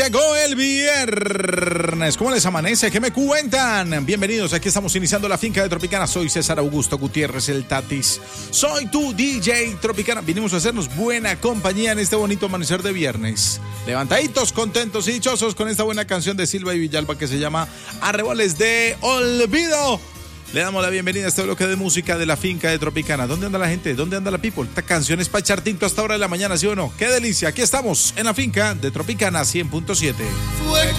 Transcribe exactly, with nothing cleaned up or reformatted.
Llegó el viernes. ¿Cómo les amanece? ¿Qué me cuentan? Bienvenidos. Aquí estamos iniciando la finca de Tropicana. Soy César Augusto Gutiérrez, el Tatis. Soy tu D J Tropicana. Vinimos a hacernos buena compañía en este bonito amanecer de viernes. Levantaditos, contentos y dichosos con esta buena canción de Silva y Villalba que se llama Arreboles de Olvido. Le damos la bienvenida a este bloque de música de la finca de Tropicana. ¿Dónde anda la gente? ¿Dónde anda la people? Esta canción es para echar tinto hasta hora de la mañana, ¿sí o no? ¡Qué delicia! Aquí estamos en la finca de Tropicana cien punto siete. Fue